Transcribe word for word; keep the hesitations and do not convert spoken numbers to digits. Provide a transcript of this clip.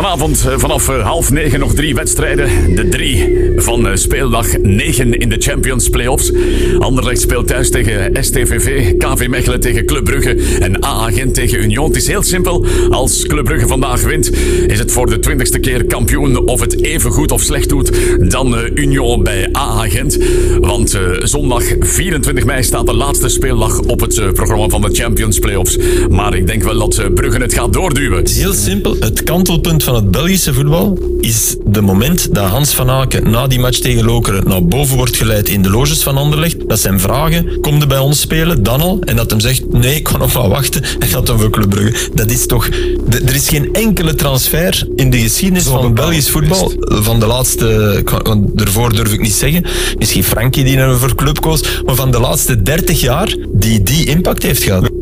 Vanavond vanaf half negen nog drie wedstrijden. De drie van speeldag negen in de Champions Playoffs. Anderlecht speelt thuis tegen S T V V, K V Mechelen tegen Club Brugge en A A Gent tegen Union. Het is heel simpel. Als Club Brugge vandaag wint, is het voor de twintigste keer kampioen. Of het even goed of slecht doet dan Union bij A A Gent. Want uh, zondag vierentwintig mei staat de laatste speeldag op het uh, programma van de Champions Playoffs. Maar ik denk wel dat uh, Brugge het gaat doorduwen. Het is heel simpel. Het kantelpunt van het Belgische voetbal is de moment dat Hans van Aken na die match tegen Lokeren naar boven wordt geleid in de loges van Anderlecht. Dat zijn vragen, kom je bij ons spelen, dan al? En dat hem zegt, nee, ik kan nog wel wachten. En dat dan voor Club Brugge. Dat is toch... De, er is geen enkele transfer in de geschiedenis Zo van Belgisch voetbal van de laatste... Want daarvoor durf ik niet zeggen. Misschien Frankie die naar voor club koos. Maar van de laatste dertig jaar die die impact heeft gehad.